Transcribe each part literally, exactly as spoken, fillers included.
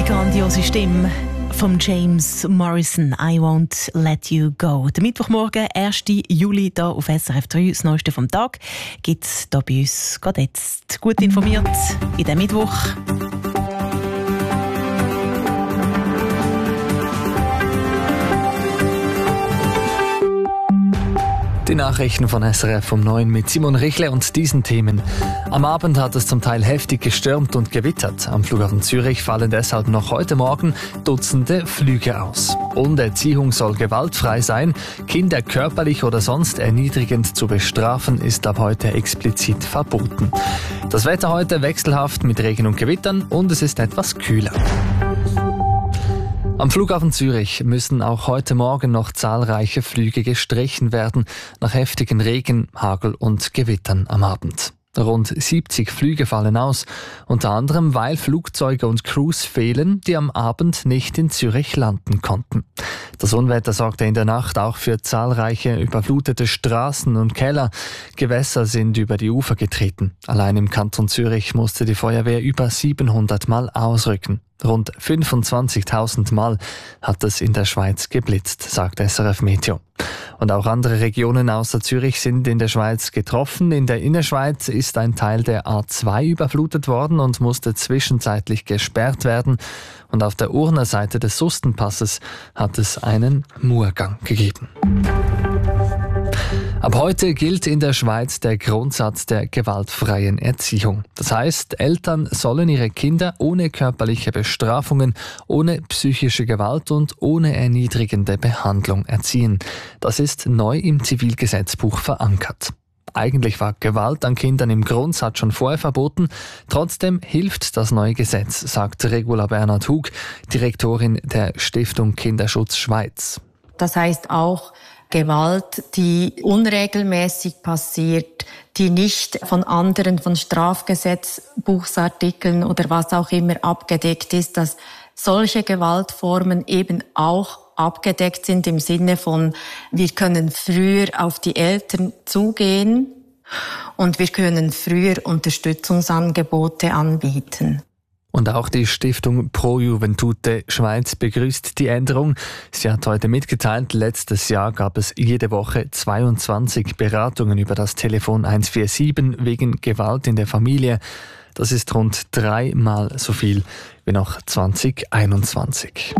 grandiose Stimme von James Morrison, «I won't let you go». Der Mittwochmorgen, ersten Juli, hier auf S R F drei, das Neueste vom Tag, gibt es hier bei uns gerade jetzt. Gut informiert in diesem Mittwoch. Die Nachrichten von S R F um neun mit Simon Richle und diesen Themen. Am Abend hat es zum Teil heftig gestürmt und gewittert. Am Flughafen Zürich fallen deshalb noch heute Morgen Dutzende Flüge aus. Und Erziehung soll gewaltfrei sein. Kinder körperlich oder sonst erniedrigend zu bestrafen, ist ab heute explizit verboten. Das Wetter heute wechselhaft mit Regen und Gewittern und es ist etwas kühler. Am Flughafen Zürich müssen auch heute Morgen noch zahlreiche Flüge gestrichen werden, nach heftigen Regen, Hagel und Gewittern am Abend. Rund siebzig Flüge fallen aus, unter anderem weil Flugzeuge und Crews fehlen, die am Abend nicht in Zürich landen konnten. Das Unwetter sorgte in der Nacht auch für zahlreiche überflutete Straßen und Keller. Gewässer sind über die Ufer getreten. Allein im Kanton Zürich musste die Feuerwehr über siebenhundert Mal ausrücken. Rund fünfundzwanzigtausend Mal hat es in der Schweiz geblitzt, sagt S R F Meteo. Und auch andere Regionen außer Zürich sind in der Schweiz getroffen. In der Innerschweiz ist ein Teil der A zwei überflutet worden und musste zwischenzeitlich gesperrt werden. Und auf der Urner Seite des Sustenpasses hat es einen Murgang gegeben. Ab heute gilt in der Schweiz der Grundsatz der gewaltfreien Erziehung. Das heißt, Eltern sollen ihre Kinder ohne körperliche Bestrafungen, ohne psychische Gewalt und ohne erniedrigende Behandlung erziehen. Das ist neu im Zivilgesetzbuch verankert. Eigentlich war Gewalt an Kindern im Grundsatz schon vorher verboten. Trotzdem hilft das neue Gesetz, sagt Regula Bernhard Hug, Direktorin der Stiftung Kinderschutz Schweiz. Das heißt auch, Gewalt, die unregelmäßig passiert, die nicht von anderen, von Strafgesetzbuchsartikeln oder was auch immer abgedeckt ist, dass solche Gewaltformen eben auch abgedeckt sind im Sinne von, wir können früher auf die Eltern zugehen und wir können früher Unterstützungsangebote anbieten. Und auch die Stiftung Pro Juventute Schweiz begrüßt die Änderung. Sie hat heute mitgeteilt, letztes Jahr gab es jede Woche zweiundzwanzig Beratungen über das Telefon eins vier sieben wegen Gewalt in der Familie. Das ist rund dreimal so viel wie noch zwanzig einundzwanzig.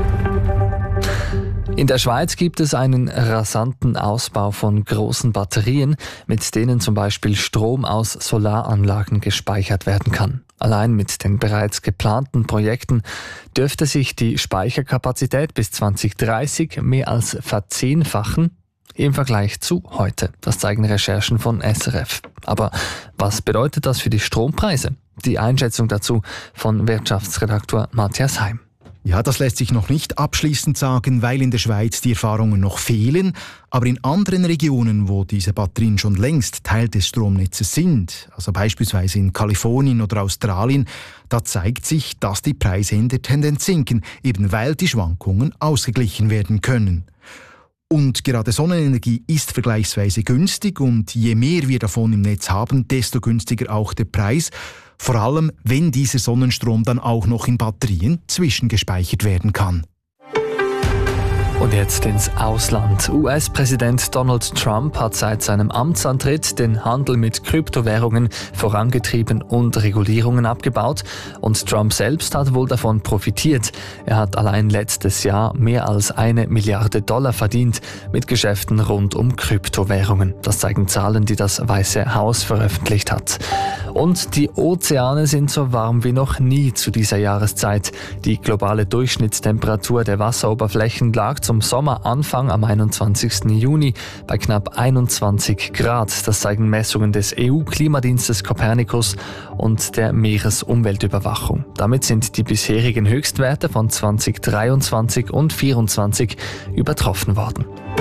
In der Schweiz gibt es einen rasanten Ausbau von großen Batterien, mit denen zum Beispiel Strom aus Solaranlagen gespeichert werden kann. Allein mit den bereits geplanten Projekten dürfte sich die Speicherkapazität bis zwanzig dreißig mehr als verzehnfachen im Vergleich zu heute. Das zeigen Recherchen von S R F. Aber was bedeutet das für die Strompreise? Die Einschätzung dazu von Wirtschaftsredaktor Matthias Heim. Ja, das lässt sich noch nicht abschließend sagen, weil in der Schweiz die Erfahrungen noch fehlen. Aber in anderen Regionen, wo diese Batterien schon längst Teil des Stromnetzes sind, also beispielsweise in Kalifornien oder Australien, da zeigt sich, dass die Preise in der Tendenz sinken, eben weil die Schwankungen ausgeglichen werden können. Und gerade Sonnenenergie ist vergleichsweise günstig und je mehr wir davon im Netz haben, desto günstiger auch der Preis. Vor allem, wenn dieser Sonnenstrom dann auch noch in Batterien zwischengespeichert werden kann. Und jetzt ins Ausland. U S-Präsident Donald Trump hat seit seinem Amtsantritt den Handel mit Kryptowährungen vorangetrieben und Regulierungen abgebaut. Und Trump selbst hat wohl davon profitiert. Er hat allein letztes Jahr mehr als eine Milliarde Dollar verdient mit Geschäften rund um Kryptowährungen. Das zeigen Zahlen, die das Weiße Haus veröffentlicht hat. Und die Ozeane sind so warm wie noch nie zu dieser Jahreszeit. Die globale Durchschnittstemperatur der Wasseroberflächen lag zum Sommeranfang am einundzwanzigsten Juni bei knapp einundzwanzig Grad. Das zeigen Messungen des E U-Klimadienstes Copernicus und der Meeresumweltüberwachung. Damit sind die bisherigen Höchstwerte von zweitausenddreiundzwanzig und zweitausendvierundzwanzig übertroffen worden.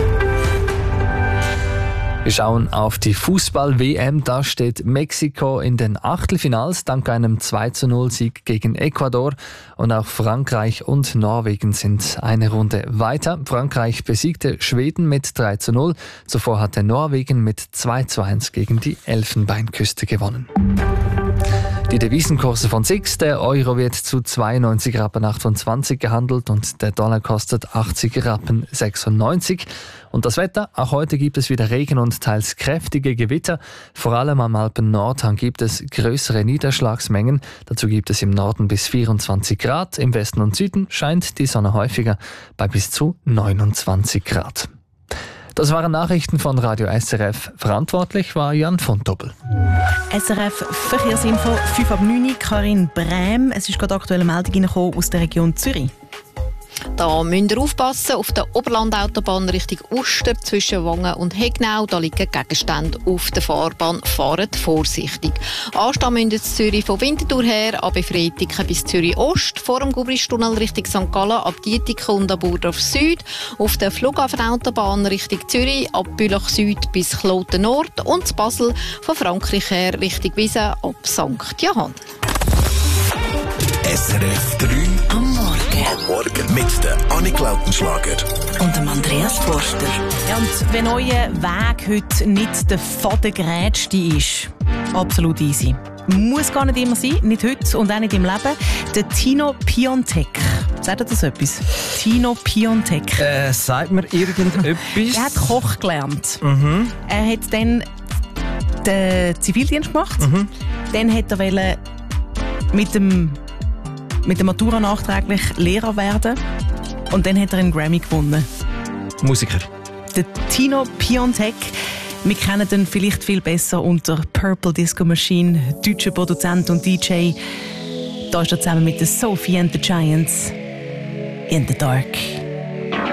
Wir schauen auf die Fußball-W M. Da steht Mexiko in den Achtelfinals dank einem zwei zu null Sieg gegen Ecuador. Und auch Frankreich und Norwegen sind eine Runde weiter. Frankreich besiegte Schweden mit drei zu null. Zuvor hatte Norwegen mit zwei zu eins gegen die Elfenbeinküste gewonnen. Die Devisenkurse von S I X, der Euro wird zu zweiundneunzig Rappen achtundzwanzig gehandelt und der Dollar kostet achtzig Rappen sechsundneunzig. Und das Wetter, auch heute gibt es wieder Regen und teils kräftige Gewitter. Vor allem am Alpen-Nordhang gibt es größere Niederschlagsmengen. Dazu gibt es im Norden bis vierundzwanzig Grad. Im Westen und Süden scheint die Sonne häufiger bei bis zu neunundzwanzig Grad. Das waren Nachrichten von Radio S R F. Verantwortlich war Jan von Doppel. S R F Verkehrsinfo, fünf ab neun, Karin Brem. Es ist gerade aktuelle Meldung aus der Region Zürich. Da müsst ihr aufpassen, auf der Oberlandautobahn Richtung Uster zwischen Wangen und Hegnau. Da liegen Gegenstände auf der Fahrbahn. Fahrt vorsichtig. Anstehen müsst ihr in Zürich von Winterthur her, ab Freitiken bis Zürich Ost, vor dem Gubristunnel Richtung Sankt Gallen, ab Dietiken und ab Burdorf Süd, auf der Flughafenautobahn Richtung Zürich, ab Bülach Süd bis Kloten Nord und zu Basel von Frankreich her Richtung Wiesen ab Sankt Johann. S R F drei am Morgen. Am Morgen mit der Annik Lautenschlager und dem Andreas Forster. Ja, und wenn euer Weg heute nicht der fadengerätste ist, absolut easy. Muss gar nicht immer sein, nicht heute und auch nicht im Leben. Der Tino Piontek. Sagt ihr das etwas? Tino Piontek. Äh, sagt mir irgendetwas? Er hat Koch gelernt. Mhm. Er hat dann den Zivildienst gemacht. Mhm. Dann hat er wollte mit dem mit der Matura nachträglich Lehrer werden. Und dann hat er einen Grammy gewonnen. Musiker. Der Tino Piontek. Wir kennen ihn vielleicht viel besser unter Purple Disco Machine, deutscher Produzent und D J. Da ist er zusammen mit der Sophie and the Giants in the Dark.